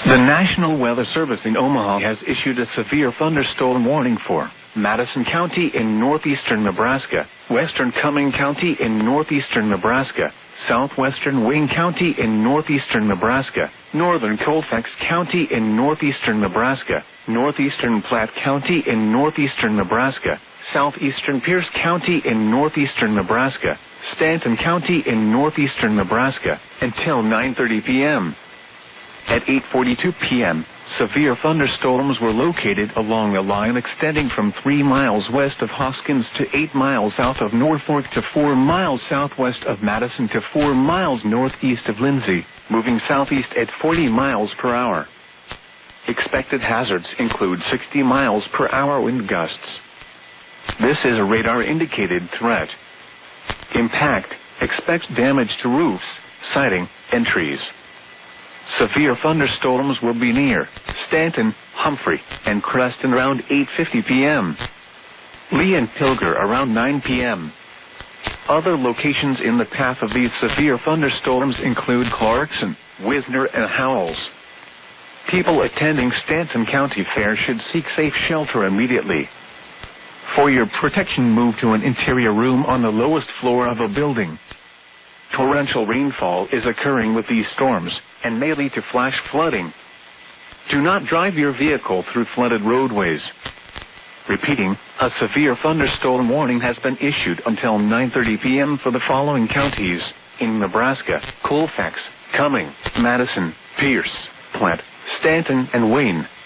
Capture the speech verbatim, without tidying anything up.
The National Weather Service in Omaha has issued a severe thunderstorm warning for Madison County in northeastern Nebraska, western Cumming County in northeastern Nebraska, southwestern Wayne County in northeastern Nebraska, northern Colfax County in northeastern Nebraska, northeastern Platte County in northeastern Nebraska, southeastern Pierce County in northeastern Nebraska, Stanton County in northeastern Nebraska, until nine thirty p m At eight forty-two p m, severe thunderstorms were located along a line extending from three miles west of Hoskins to eight miles south of Norfolk to four miles southwest of Madison to four miles northeast of Lindsay, moving southeast at forty miles per hour. Expected hazards include sixty miles per hour wind gusts. This is a radar-indicated threat. Impact: expect damage to roofs, siding, and trees. Severe thunderstorms will be near Stanton, Humphrey, and Creston around eight fifty p m Lee and Pilger around nine p m Other locations in the path of these severe thunderstorms include Clarkson, Wisner, and Howells. People attending Stanton County Fair should seek safe shelter immediately. For your protection, move to an interior room on the lowest floor of a building. Torrential rainfall is occurring with these storms and may lead to flash flooding. Do not drive your vehicle through flooded roadways. Repeating, a severe thunderstorm warning has been issued until nine thirty p m for the following counties in Nebraska: Colfax, Cumming, Madison, Pierce, Platte, Stanton, and Wayne.